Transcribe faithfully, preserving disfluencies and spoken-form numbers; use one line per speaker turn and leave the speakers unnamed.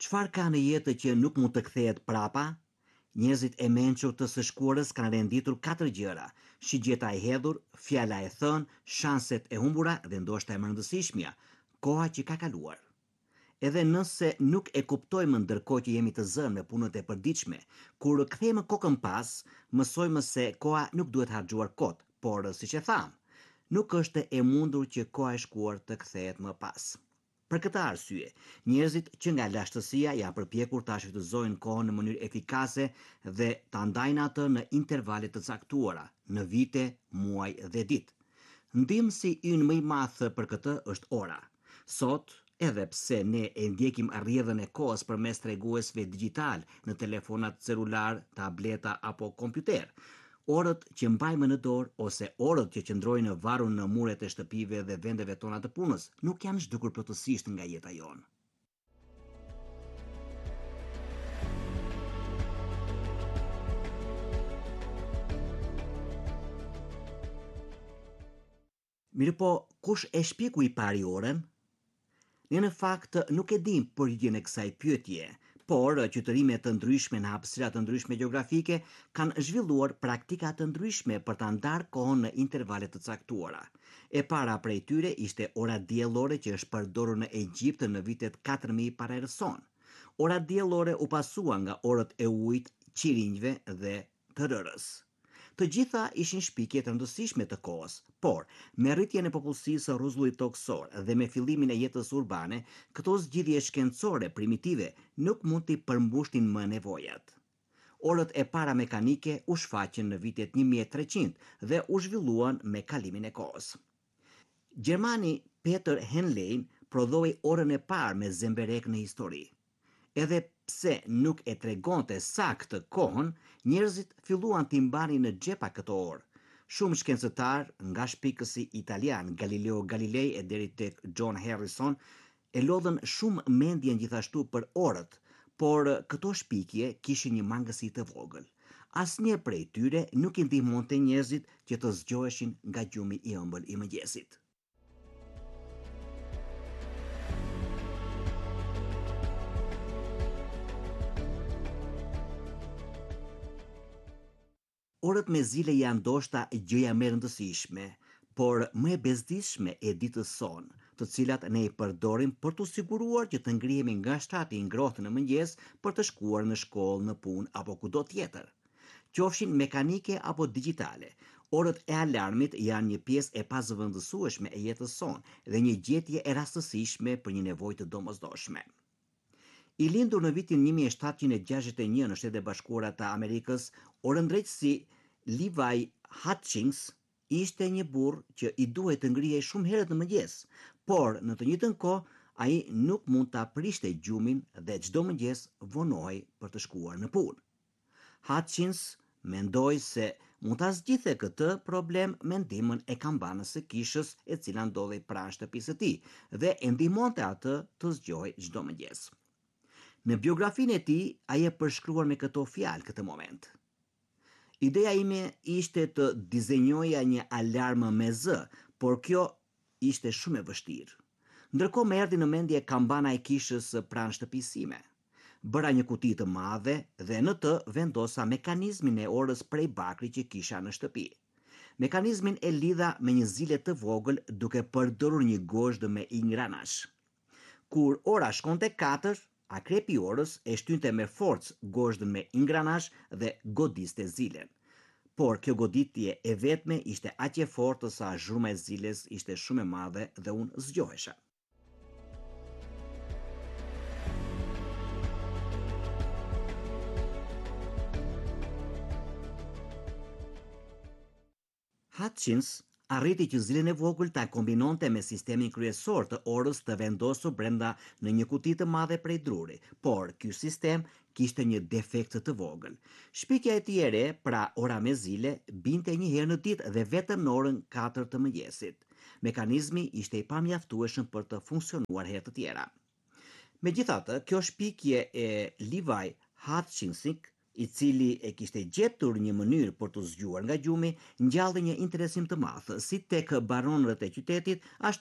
Çfarë ka në jetë që nuk mund të kthehet prapa? Njerëzit e mençur të së shkuarës kanë renditur katër gjëra: shigjeta e hedhur, fjala e thënë, shanset e humbura dhe ndoshta e më rëndësishmja, koha që ka kaluar. Edhe nëse nuk e kuptojmë ndërkohë që jemi të zënë me punët e përditshme, kur kthehemi kokën pas, mësojmë se koha nuk duhet harxuar kot, por siç e tham, nuk është e mundur që koha e shkuar të kthehet më pas. Për këtë arsye, njerëzit që nga lashtësia janë përpjekur ta shfrytëzojnë kohën në mënyrë efikase dhe ta ndajnë atë në intervale të caktuara, në vite, muaj dhe ditë. Ndihmësi ynë më i madh për këtë është ora. Sot, edhe pse ne e ndjekim rrjedhën e kohës përmes treguesve digjital në telefonat celular, tableta apo kompjuter, orët që mbajmë në dorë ose orët që qëndrojnë varur në muret e shtëpive dhe vendeve tona të punës nuk janë zhdukur plotësisht nga jeta jonë. Mirë po, kush e shpjeku i pari orën? Ne në fakt nuk e dim përgjigjen e kësaj pyetje, por qytetërime të ndryshme në hapësira të ndryshme gjeografike kanë zhvilluar praktika të ndryshme për ta ndarë kohën në intervale të caktuara. E para prej tyre ishte ora diellore që është përdorur në Egjipt në vitet katër mijë para erës sonë. Ora diellore u pasua nga orët e ujit, qirinjve dhe të rërës. Të gjitha ishin shpikje të rëndësishme të kohës, por me rritjen e popullsisë së rruzullit toksor dhe me fillimin e jetës urbane, këto zgjidhje shkencore primitive nuk mund t'i përmbushnin më nevojat. Orët e para mekanike u shfaqën në vitet një mijë e treqind dhe u zhvilluan me kalimin e kohës. Gjermani Peter Henlein prodhoi orën e parë me zemberek në histori. Edhe pse nuk e tregonte saktë kohën, njerëzit filluan t'i mbanin në xhepa këto orë. Shumë shkencëtar, nga shpikësi italian Galileo Galilei e deri tek John Harrison, e lodhën shumë mendjen gjithashtu për orët, por këto shpikje kishin një mangësi të vogël. Asnjë prej tyre nuk i ndihmonte njerëzit që të zgjoheshin nga gjumi i ëmbël i mëngjesit. Orët me zile janë ndoshta gjëja më e rëndësishme, por më e bezdishme e ditës sonë, të cilat ne i përdorim për të siguruar që të ngrihemi nga shtrati i ngrohtë në mëngjes për të shkuar në shkollë, në punë apo kudo tjetër. Qofshin mekanike apo digjitale, orët e alarmit janë një pjesë e pazëvendësueshme e jetës sonë dhe një gjetje e rastësishme për një nevojë të domosdoshme. I lindur në vitin një mijë e shtatëqind e gjashtëdhjetë e një në Shtetet e Bashkuara të Amerikës, orëndrejtësi Levi Hutchins ishte një burr që i duhej të ngrihej shumë herët në mëngjes, por në të njëjtën kohë ai nuk mund ta prishte gjumin dhe çdo mëngjes vonohej për të shkuar në punë. Hutchins mendoi se mund ta zgjidhte këtë problem me ndihmën e kambanës së kishës e cila ndodhej pranë shtëpisë së tij dhe e ndihmonte atë të zgjohej çdo mëngjes. Në biografinë e tij, ai e përshkruar me këto fjalë këtë moment. Ideja ime ishte të dizenjoja një alarmë me zë, por kjo ishte shumë e vështirë. Ndërkohë më erdhi në mendje kambana e kishës pranë shtëpisë sime. Bëra një kuti të madhe dhe në të vendosa mekanizmin e orës prej bakri që kisha në shtëpi. Mekanizmin e lidha me një zile të vogël duke përdorur një gozhdë me ingranazh. Kur ora shkonte katër, akrepi i orës e shtynte me forcë gozhdën me ingranazh dhe godiste zilen. Por kjo goditje e vetme ishte aq e fortë sa zhurma e ziles ishte shumë e madhe dhe unë zgjohesha. Hutchins arriti që zilen e vogël ta kombinonte me sistemin kryesor të orës të vendosur brenda në një kuti të madhe prej druri, por ky sistem kishte një defekt të vogël. Shpikja e tij e re, pra ora me zile, binte një herë në ditë dhe vetëm në orën katër të mëngjesit. Mekanizmi ishte i pamjaftueshëm për të funksionuar herë të tjera. Megjithatë, kjo shpikje e Levi Hutchinsit, i cili e kishte gjetur një mënyrë për të zgjuar nga gjumi, ngjalli një interesim të madh, si tek baronët e qytetit, ashtu